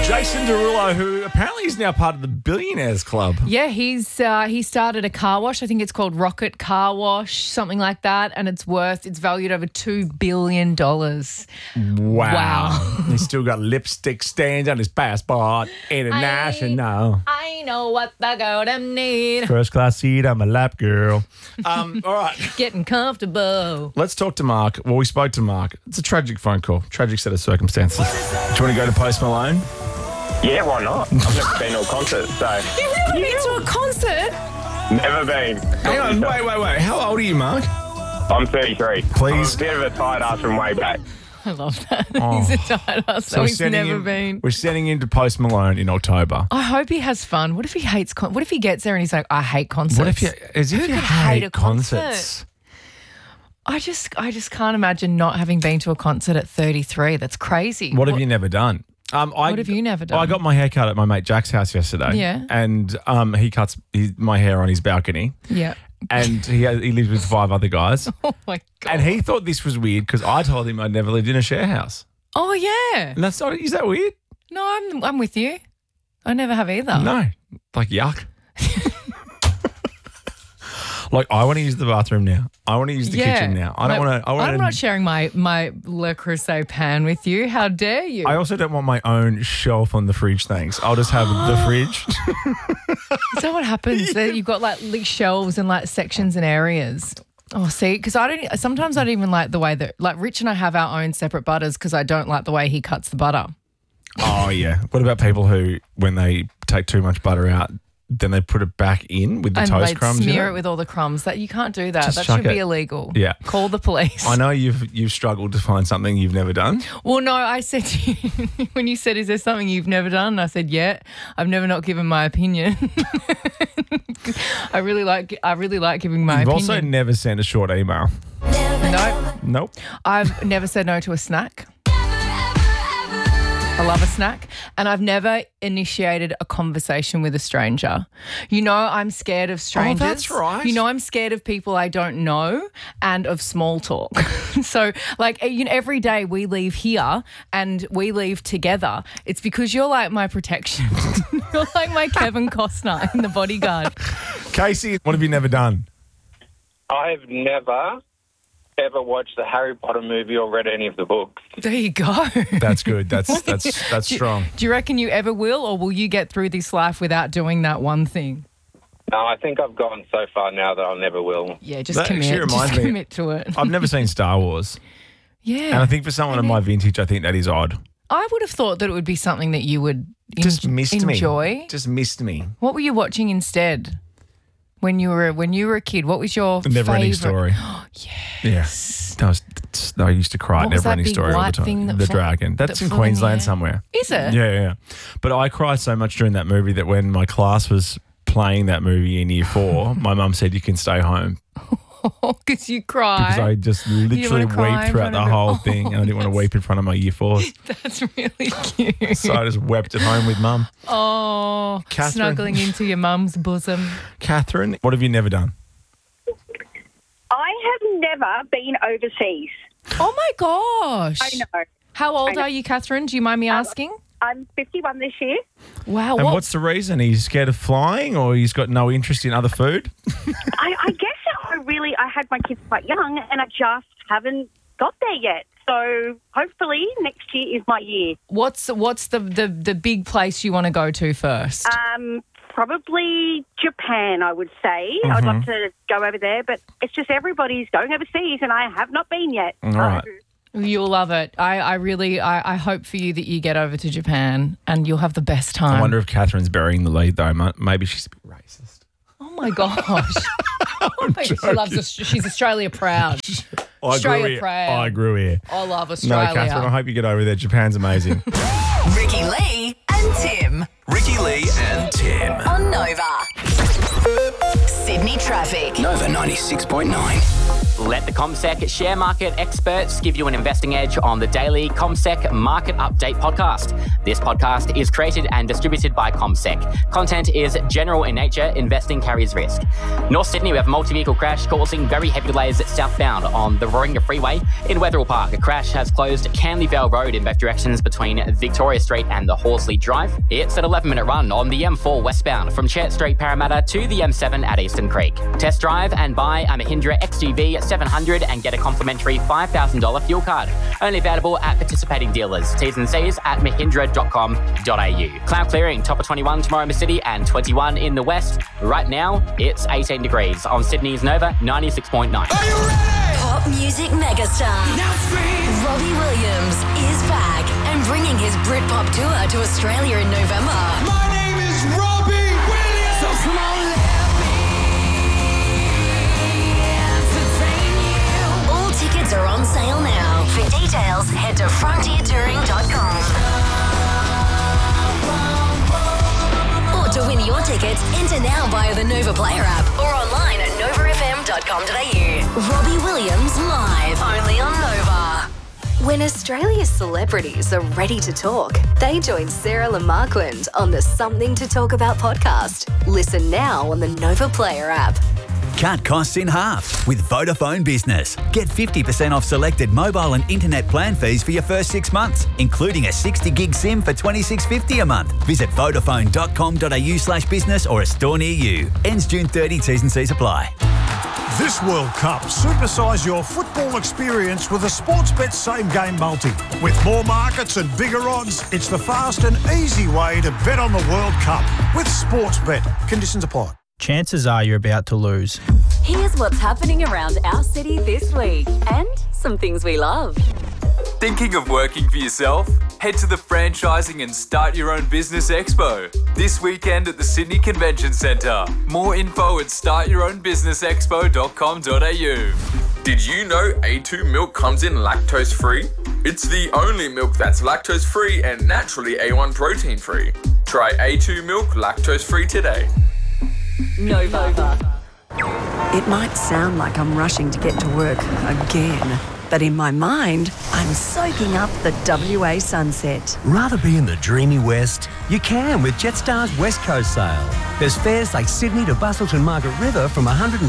Jason Derulo, who apparently is now part of the Billionaires Club. Yeah, he started a car wash. I think it's called Rocket Car Wash, something like that, and it's valued over $2 billion. Wow. He's still got lipstick stains on his passport. International. I know what the golden need. First class seat, I'm a lap girl. All right. Getting comfortable. Let's talk to Mark. Well, we spoke to Mark. It's a tragic phone call. Tragic set of circumstances. Do you want to go to Post Malone? Yeah, why not? I've never been to a concert, so... You've never been to a concert? Never been. Hang on, wait. How old are you, Mark? I'm 33. Please. I'm a bit of a tight ass from way back. I love that. He's a tight ass, so he's never been. We're sending him to Post Malone in October. I hope he has fun. What if he hates what if he gets there and he's like, I hate concerts? What if you hate a concerts? I just can't imagine not having been to a concert at 33. That's crazy. What have you never done? What have you never done? I got my hair cut at my mate Jack's house yesterday. Yeah. And he cuts my hair on his balcony. Yeah. And he lives with 5 other guys. Oh, my God. And he thought this was weird because I told him I'd never lived in a share house. Oh, yeah. And that's not, is that weird? No, I'm with you. I never have either. No. Like, yuck. Like, I want to use the bathroom now. I want to use the kitchen now. I don't want to. I'm not sharing my Le Creuset pan with you. How dare you? I also don't want my own shelf on the fridge, thanks. I'll just have the fridge. Is that what happens? You've got like shelves and like sections and areas. Oh, see, because sometimes I don't even like the way that, like, Rich and I have our own separate butters because I don't like the way he cuts the butter. Oh, yeah. What about people who, when they take too much butter out, then they put it back in with the toast crumbs? And smear it with all the crumbs. That you can't do that. Just that chuck should be it. illegal. Yeah. Call the police. I know you've struggled to find something you've never done. Well, no, I said to you, when you said, is there something you've never done? And I said, yeah, I've never not given my opinion. I really like giving my opinion. You've also never sent a short email. Nope. I've never said no to a snack. I love a snack. And I've never initiated a conversation with a stranger. You know, I'm scared of strangers. Oh, that's right. You know, I'm scared of people I don't know and of small talk. So, like, you know, every day we leave here and we leave together. It's because you're like my protection. You're like my Kevin Costner in The Bodyguard. Casey, what have you never done? I've never ever watched the Harry Potter movie or read any of the books. There you go. That's good. That's strong. Do you reckon you ever will, or will you get through this life without doing that one thing? No, I think I've gone so far now that I never will. Yeah, just That commit. actually reminds Just me- commit to it. I've never seen Star Wars. Yeah. And I think for someone of my vintage, I think that is odd. I would have thought that it would be something that you would Enjoy. me. Just missed me. What were you watching instead when you were a kid? What was your The Never-Ending favourite? Story. Yes. I used to cry at What was that Never-Ending big Story all the white thing time. that The flew- dragon. That's that in flew in the Queensland air? somewhere. Is it? Yeah. But I cried so much during that movie that when my class was playing that movie in year 4, my mum said you can stay home Because you cry. because I just literally cry wept in throughout front the of whole your- thing and I didn't want to weep in front of my year 4s. That's really cute. So I just wept at home with mum. Oh, Catherine. snuggling into your mum's bosom. Catherine, what have you never done? I have never been overseas. Oh, my gosh. I know. How old I know. are you, Catherine? Do you mind me asking? I'm 51 this year. Wow. And what's the reason? Are you scared of flying or he's got no interest in other food? I guess I had my kids quite young and I just haven't got there yet. So hopefully next year is my year. What's the big place you want to go to first? Probably Japan, I would say. I'd love to go over there, but it's just everybody's going overseas and I have not been yet. All right. You'll love it. I hope for you that you get over to Japan and you'll have the best time. I wonder if Catherine's burying the lead though. Maybe she's a bit racist. Oh my gosh. She's Australia proud. Australia proud. I grew here. I love Australia. No, Catherine, I hope you get over there. Japan's amazing. Ricky Lee and Tim. Ricky Lee and Tim. On Nova. Sydney traffic. Nova 96.9. Let the CommSec share market experts give you an investing edge on the daily CommSec Market Update podcast. This podcast is created and distributed by CommSec. Content is general in nature. Investing carries risk. North Sydney, we have a multi-vehicle crash causing very heavy delays southbound on the Warringah Freeway. In Wetherill Park, a crash has closed Canley Vale Road in both directions between Victoria Street and the Horsley Drive. It's an 11-minute run on the M4 westbound from Chet Street, Parramatta to the M7 at Eastern Creek. Test drive and buy a Mahindra XGV 700 and get a complimentary $5,000 fuel card. Only available at participating dealers. T's and C's at mahindra.com.au. Cloud clearing, top of 21 tomorrow in the city and 21 in the west. Right now, it's 18 degrees on Sydney's Nova 96.9. Are you ready? Pop music megastar Now scream! Robbie Williams is back and bringing his Britpop tour to Australia in November. My name is Robbie Williams! So come on, All tickets are on sale now. For details, head to frontiertouring.com. Or to win your tickets, enter now via the Nova Player app or online at novafm.com.au. Robbie Williams live, only on Nova. When Australia's celebrities are ready to talk, they join Sarah Lamarquand on the Something to Talk About podcast. Listen now on the Nova Player app. Cut costs in half with Vodafone Business. Get 50% off selected mobile and internet plan fees for your first 6 months, including a 60 gig SIM for $26.50 a month. Visit vodafone.com.au/business or a store near you. Ends June 30, T's and C's apply. This World Cup, supersize your football experience with a Sportsbet Same Game Multi. With more markets and bigger odds, it's the fast and easy way to bet on the World Cup with Sportsbet. Conditions apply. Chances are you're about to lose. Here's what's happening around our city this week and some things we love. Thinking of working for yourself? Head to the Franchising and Start Your Own Business Expo this weekend at the Sydney Convention Centre. More info at startyourownbusinessexpo.com.au. Did you know A2 milk comes in lactose free? It's the only milk that's lactose free and naturally A1 protein free. Try A2 milk lactose free today. Nova. It might sound like I'm rushing to get to work again, but in my mind, I'm soaking up the WA sunset. Rather be in the dreamy west? You can with Jetstar's West Coast sale. There's fares like Sydney to Busselton Margaret River from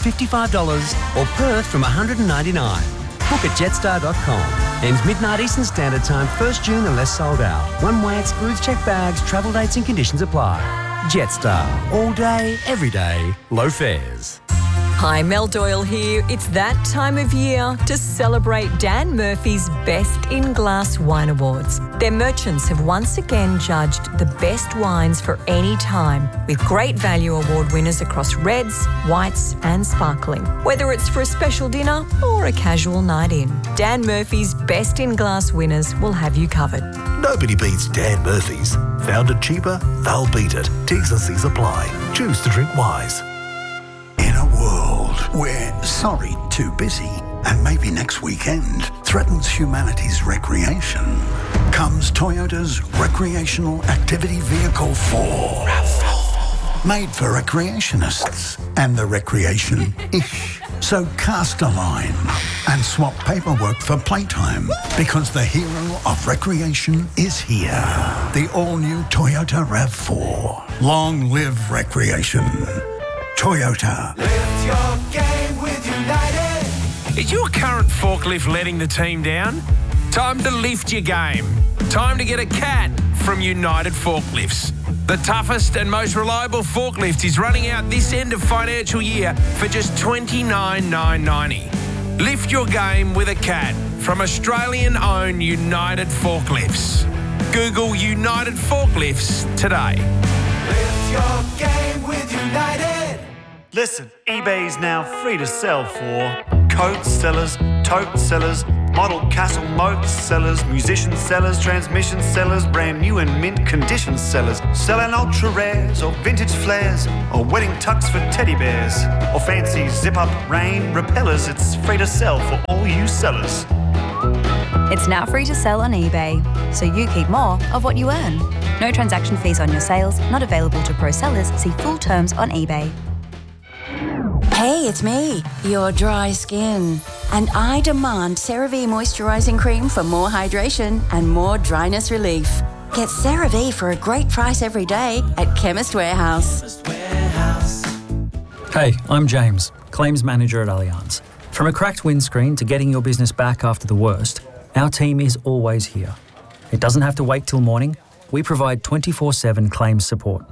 $155 or Perth from $199. Book at jetstar.com. Ends midnight Eastern Standard Time, 1st June unless sold out. One way excludes checked bags, travel dates and conditions apply. Jetstar. All day, every day. Low fares. Hi, Mel Doyle here. It's that time of year to celebrate Dan Murphy's Best in Glass Wine Awards. Their merchants have once again judged the best wines for any time, with great value award winners across reds, whites and sparkling. Whether it's for a special dinner or a casual night in, Dan Murphy's Best in Glass winners will have you covered. Nobody beats Dan Murphy's. Found it cheaper, they'll beat it. T's and C's apply. Choose to drink wise. In a world where sorry, too busy, and maybe next weekend threatens humanity's recreation, comes Toyota's Recreational Activity Vehicle 4. RAV4. Made for recreationists and the recreation-ish. So cast a line and swap paperwork for playtime, because the hero of recreation is here. The all-new Toyota RAV4. Long live recreation. Toyota. Lift your game with United. Is your current forklift letting the team down? Time to lift your game. Time to get a CAT from United Forklifts. The toughest and most reliable forklift is running out this end of financial year for just $29,990. Lift your game with a CAT from Australian-owned United Forklifts. Google United Forklifts today. Lift your game with United. Listen, eBay's now free to sell for coat sellers, tote sellers, model castle moat sellers, musician sellers, transmission sellers, brand new and mint condition sellers, selling ultra rares or vintage flares or wedding tux for teddy bears or fancy zip-up rain repellers. It's free to sell for all you sellers. It's now free to sell on eBay, so you keep more of what you earn. No transaction fees on your sales, not available to pro sellers. See full terms on eBay. Hey, it's me, your dry skin. And I demand CeraVe Moisturising Cream for more hydration and more dryness relief. Get CeraVe for a great price every day at Chemist Warehouse. Hey, I'm James, Claims Manager at Allianz. From a cracked windscreen to getting your business back after the worst, our team is always here. It doesn't have to wait till morning. We provide 24/7 claims support.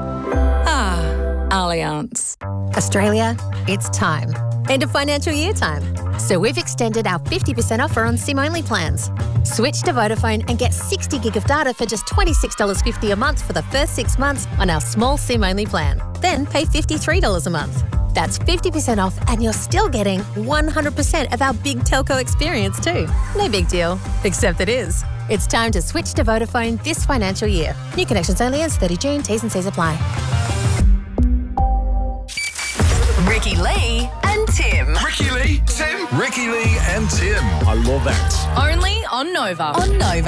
Allianz. Australia, it's time. End of financial year time. So we've extended our 50% offer on SIM-only plans. Switch to Vodafone and get 60 gig of data for just $26.50 a month for the first 6 months on our small SIM-only plan. Then pay $53 a month. That's 50% off and you're still getting 100% of our big telco experience too. No big deal, except it is. It's time to switch to Vodafone this financial year. New connections only ends 30 June. T's and C's apply. Ricky Lee and Tim. Ricky Lee, Tim. Ricky Lee and Tim. I love that. Only on Nova. On Nova.